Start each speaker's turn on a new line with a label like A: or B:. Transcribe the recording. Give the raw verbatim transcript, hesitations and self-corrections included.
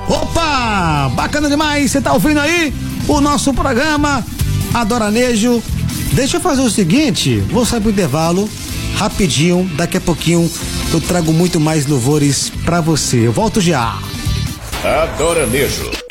A: Opa, bacana demais, você tá ouvindo aí o nosso programa Adoranejo. Deixa eu fazer o seguinte, vou sair pro intervalo rapidinho, daqui a pouquinho eu trago muito mais louvores pra você. Eu volto já.
B: Adoranejo,